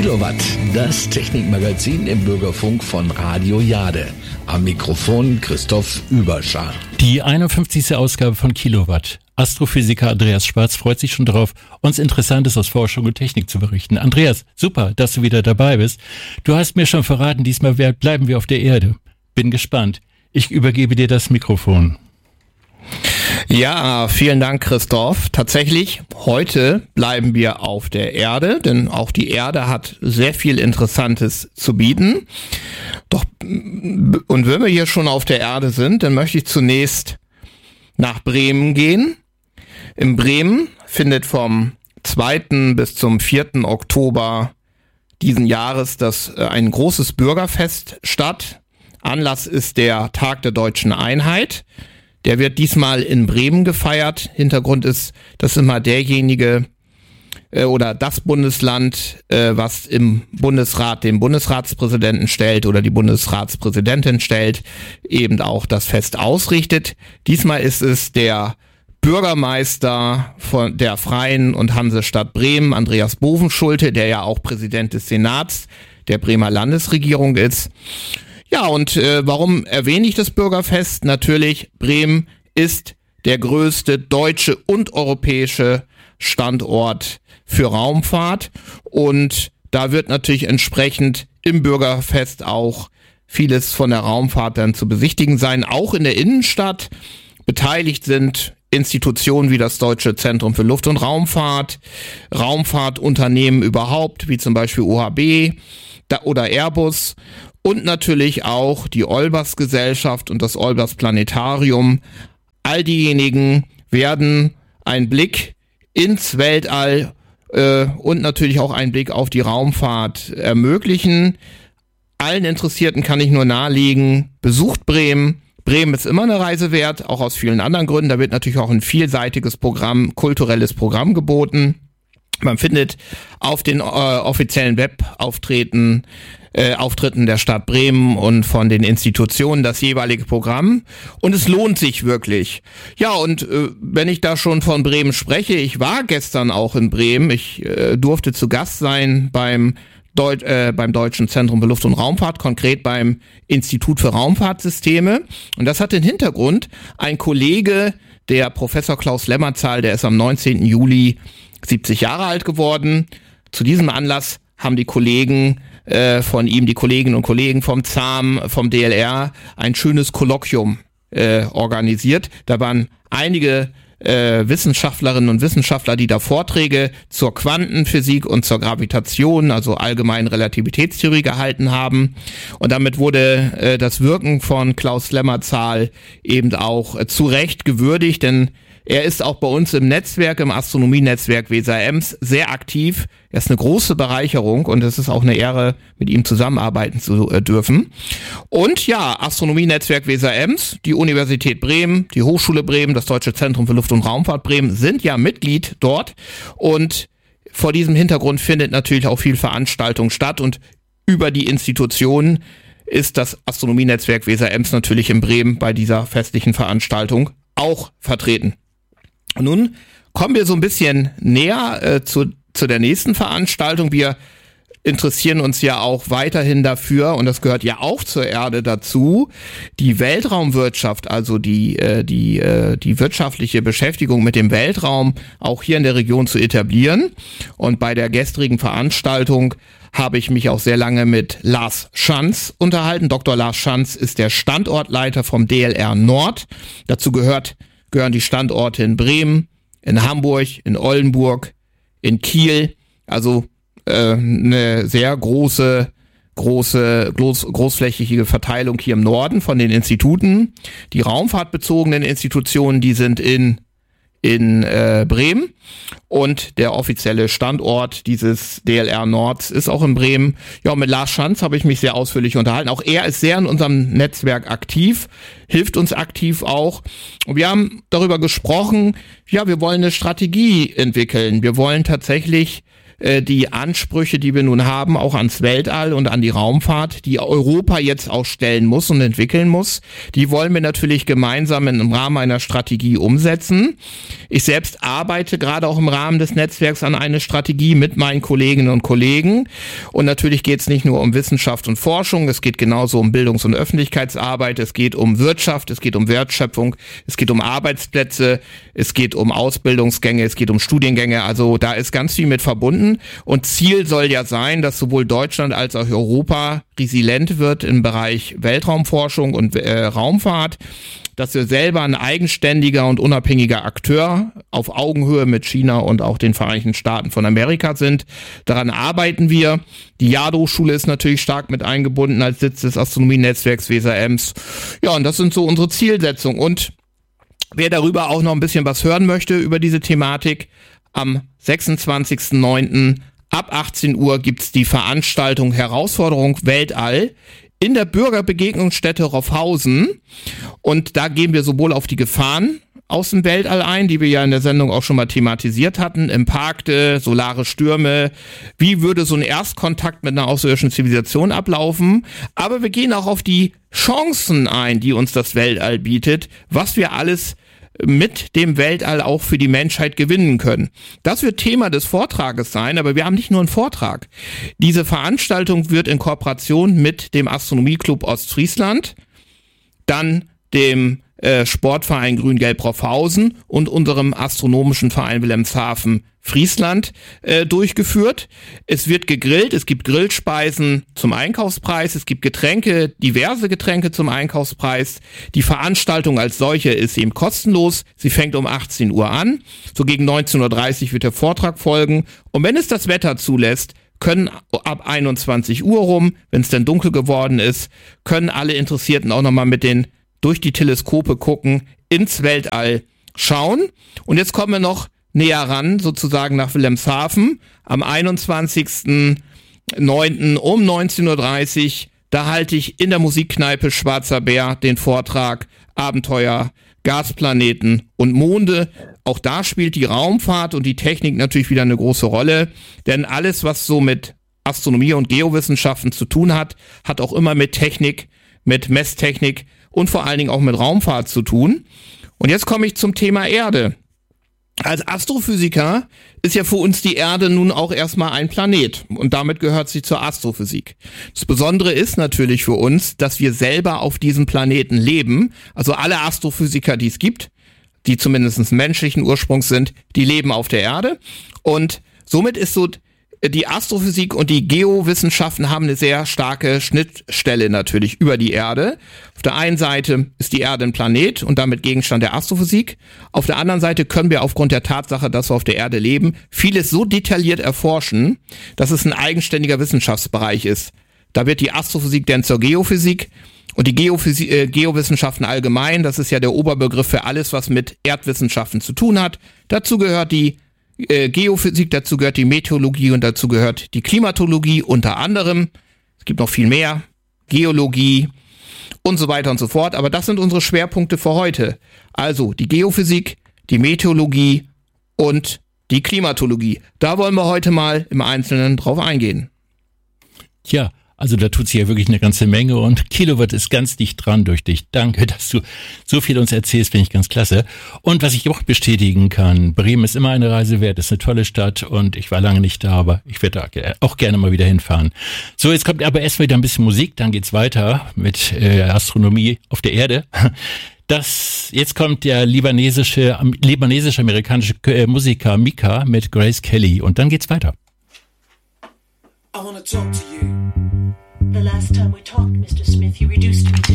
Kilowatt, das Technikmagazin im Bürgerfunk von Radio Jade. Am Mikrofon Christoph Überschar. Die 51. Ausgabe von Kilowatt. Astrophysiker Andreas Schwarz freut sich schon darauf, uns Interessantes aus Forschung und Technik zu berichten. Andreas, super, dass du wieder dabei bist. Du hast mir schon verraten, diesmal bleiben wir auf der Erde. Bin gespannt. Ich übergebe dir das Mikrofon. Ja, vielen Dank, Christoph. Tatsächlich, heute bleiben wir auf der Erde, denn auch die Erde hat sehr viel Interessantes zu bieten. Doch, und wenn wir hier schon auf der Erde sind, dann möchte ich zunächst nach Bremen gehen. In Bremen findet vom 2. bis zum 4. Oktober diesen Jahres ein großes Bürgerfest statt. Anlass ist der Tag der Deutschen Einheit. Der wird diesmal in Bremen gefeiert. Hintergrund ist, dass immer derjenige oder das Bundesland, was im Bundesrat den Bundesratspräsidenten stellt oder die Bundesratspräsidentin stellt, eben auch das Fest ausrichtet. Diesmal ist es der Bürgermeister von der Freien und Hansestadt Bremen, Andreas Bovenschulte, der ja auch Präsident des Senats der Bremer Landesregierung ist. Ja, und warum erwähne ich das Bürgerfest? Natürlich, Bremen ist der größte deutsche und europäische Standort für Raumfahrt. Und da wird natürlich entsprechend im Bürgerfest auch vieles von der Raumfahrt dann zu besichtigen sein. Auch in der Innenstadt beteiligt sind Institutionen wie das Deutsche Zentrum für Luft- und Raumfahrt, Raumfahrtunternehmen überhaupt, wie zum Beispiel OHB oder Airbus. Und natürlich auch die Olbers-Gesellschaft und das Olbers-Planetarium. All diejenigen werden einen Blick ins Weltall und natürlich auch einen Blick auf die Raumfahrt ermöglichen. Allen Interessierten kann ich nur nahelegen, besucht Bremen. Bremen ist immer eine Reise wert, auch aus vielen anderen Gründen. Da wird natürlich auch ein vielseitiges Programm, kulturelles Programm geboten. Man findet auf den offiziellen Webauftritten Auftritten der Stadt Bremen und von den Institutionen das jeweilige Programm. Und es lohnt sich wirklich. Ja, und wenn ich da schon von Bremen spreche, ich war gestern auch in Bremen. Ich durfte zu Gast sein beim Deutschen Zentrum für Luft- und Raumfahrt, konkret beim Institut für Raumfahrtsysteme. Und das hat den Hintergrund, ein Kollege, der Professor Klaus Lemmerzahl, der ist am 19. Juli 70 Jahre alt geworden. Zu diesem Anlass haben die Kollegen von ihm, die Kolleginnen und Kollegen vom ZAM, vom DLR, ein schönes Kolloquium organisiert. Da waren einige Wissenschaftlerinnen und Wissenschaftler, die da Vorträge zur Quantenphysik und zur Gravitation, also allgemeinen Relativitätstheorie gehalten haben. Und damit wurde das Wirken von Klaus Lemmerzahl eben auch zu Recht gewürdigt, denn er ist auch bei uns im Netzwerk, im Astronomienetzwerk Weser-Ems sehr aktiv. Er ist eine große Bereicherung und es ist auch eine Ehre, mit ihm zusammenarbeiten zu dürfen. Und ja, Astronomienetzwerk Weser-Ems, die Universität Bremen, die Hochschule Bremen, das Deutsche Zentrum für Luft- und Raumfahrt Bremen sind ja Mitglied dort. Und vor diesem Hintergrund findet natürlich auch viel Veranstaltung statt. Und über die Institutionen ist das Astronomienetzwerk Weser-Ems natürlich in Bremen bei dieser festlichen Veranstaltung auch vertreten. Nun kommen wir so ein bisschen näher zu der nächsten Veranstaltung. Wir interessieren uns ja auch weiterhin dafür, und das gehört ja auch zur Erde dazu, die Weltraumwirtschaft, also die wirtschaftliche Beschäftigung mit dem Weltraum auch hier in der Region zu etablieren. Und bei der gestrigen Veranstaltung habe ich mich auch sehr lange mit Lars Schanz unterhalten. Dr. Lars Schanz ist der Standortleiter vom DLR Nord. Dazu gehören die Standorte in Bremen, in Hamburg, in Oldenburg, in Kiel. Also eine sehr großflächige Verteilung hier im Norden von den Instituten. Die raumfahrtbezogenen Institutionen, die sind in Bremen, und der offizielle Standort dieses DLR Nords ist auch in Bremen. Ja, und mit Lars Schanz habe ich mich sehr ausführlich unterhalten. Auch er ist sehr in unserem Netzwerk aktiv, hilft uns aktiv auch. Und wir haben darüber gesprochen, ja, wir wollen eine Strategie entwickeln. Wir wollen tatsächlich die Ansprüche, die wir nun haben, auch ans Weltall und an die Raumfahrt, die Europa jetzt auch stellen muss und entwickeln muss, die wollen wir natürlich gemeinsam im Rahmen einer Strategie umsetzen. Ich selbst arbeite gerade auch im Rahmen des Netzwerks an einer Strategie mit meinen Kolleginnen und Kollegen. Und natürlich geht es nicht nur um Wissenschaft und Forschung, es geht genauso um Bildungs- und Öffentlichkeitsarbeit, es geht um Wirtschaft, es geht um Wertschöpfung, es geht um Arbeitsplätze, es geht um Ausbildungsgänge, es geht um Studiengänge. Also da ist ganz viel mit verbunden. Und Ziel soll ja sein, dass sowohl Deutschland als auch Europa resilient wird im Bereich Weltraumforschung und Raumfahrt, dass wir selber ein eigenständiger und unabhängiger Akteur auf Augenhöhe mit China und auch den Vereinigten Staaten von Amerika sind. Daran arbeiten wir. Die Jade-Hochschule ist natürlich stark mit eingebunden als Sitz des Astronomienetzwerks Weser-Ems. Ja, und das sind so unsere Zielsetzungen. Und wer darüber auch noch ein bisschen was hören möchte, über diese Thematik, am 26.09. ab 18 Uhr gibt's die Veranstaltung Herausforderung Weltall in der Bürgerbegegnungsstätte Roffhausen. Und da gehen wir sowohl auf die Gefahren aus dem Weltall ein, die wir ja in der Sendung auch schon mal thematisiert hatten, Impakte, solare Stürme, wie würde so ein Erstkontakt mit einer außerirdischen Zivilisation ablaufen, aber wir gehen auch auf die Chancen ein, die uns das Weltall bietet, was wir alles mit dem Weltall auch für die Menschheit gewinnen können. Das wird Thema des Vortrages sein, aber wir haben nicht nur einen Vortrag. Diese Veranstaltung wird in Kooperation mit dem Astronomieclub Ostfriesland, dann dem Sportverein Grün-Gelb Roffhausen und unserem astronomischen Verein Wilhelmshaven Friesland durchgeführt. Es wird gegrillt, es gibt Grillspeisen zum Einkaufspreis, es gibt Getränke, diverse Getränke zum Einkaufspreis. Die Veranstaltung als solche ist eben kostenlos. Sie fängt um 18 Uhr an. So gegen 19.30 Uhr wird der Vortrag folgen. Und wenn es das Wetter zulässt, können ab 21 Uhr rum, wenn es dann dunkel geworden ist, können alle Interessierten auch nochmal mit den durch die Teleskope gucken, ins Weltall schauen. Und jetzt kommen wir noch näher ran, sozusagen nach Wilhelmshaven, am 21.09. um 19.30 Uhr. Da halte ich in der Musikkneipe Schwarzer Bär den Vortrag Abenteuer, Gasplaneten und Monde. Auch da spielt die Raumfahrt und die Technik natürlich wieder eine große Rolle, denn alles, was so mit Astronomie und Geowissenschaften zu tun hat, hat auch immer mit Technik, mit Messtechnik und vor allen Dingen auch mit Raumfahrt zu tun. Und jetzt komme ich zum Thema Erde. Als Astrophysiker ist ja für uns die Erde nun auch erstmal ein Planet und damit gehört sie zur Astrophysik. Das Besondere ist natürlich für uns, dass wir selber auf diesem Planeten leben. Also alle Astrophysiker, die es gibt, die zumindest menschlichen Ursprungs sind, die leben auf der Erde. Und somit ist so die Astrophysik und die Geowissenschaften haben eine sehr starke Schnittstelle natürlich über die Erde. Auf der einen Seite ist die Erde ein Planet und damit Gegenstand der Astrophysik. Auf der anderen Seite können wir aufgrund der Tatsache, dass wir auf der Erde leben, vieles so detailliert erforschen, dass es ein eigenständiger Wissenschaftsbereich ist. Da wird die Astrophysik dann zur Geophysik und die Geowissenschaften allgemein, das ist ja der Oberbegriff für alles, was mit Erdwissenschaften zu tun hat. Dazu gehört die Geophysik, dazu gehört die Meteorologie und dazu gehört die Klimatologie unter anderem. Es gibt noch viel mehr, Geologie und so weiter und so fort. Aber das sind unsere Schwerpunkte für heute. Also die Geophysik, die Meteorologie und die Klimatologie. Da wollen wir heute mal im Einzelnen drauf eingehen. Tja, also da tut sich ja wirklich eine ganze Menge und Kilowatt ist ganz dicht dran durch dich. Danke, dass du so viel uns erzählst, finde ich ganz klasse. Und was ich auch bestätigen kann, Bremen ist immer eine Reise wert, ist eine tolle Stadt und ich war lange nicht da, aber ich werde da auch gerne mal wieder hinfahren. So, jetzt kommt aber erstmal wieder ein bisschen Musik, dann geht's weiter mit Astronomie auf der Erde. Jetzt kommt der libanesisch-amerikanische Musiker Mika mit Grace Kelly und dann geht's weiter. I wanna talk to you. The last time we talked, Mr. Smith, you reduced me to